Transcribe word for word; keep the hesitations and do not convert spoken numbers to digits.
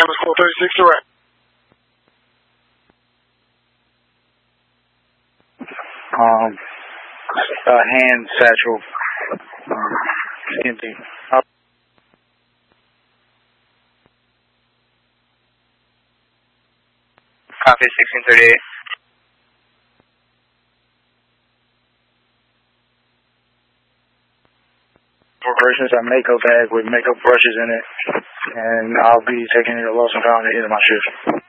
underscore thirty-six, direct. Um, a hand satchel, um, empty. Uh, Copy, sixteen thirty-eight. Versus a makeup bag with makeup brushes in it, and I'll be taking it to Lost and Found at the end of my shift.